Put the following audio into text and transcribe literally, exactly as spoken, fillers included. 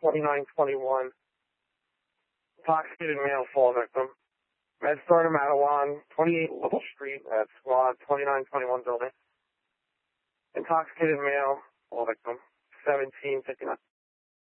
twenty-nine twenty-one. Intoxicated male fall victim. MedStar Matawan, twenty-eight Little Street at Squad twenty-nine twenty-one building. Intoxicated male fall victim. seventeen fifty-nine.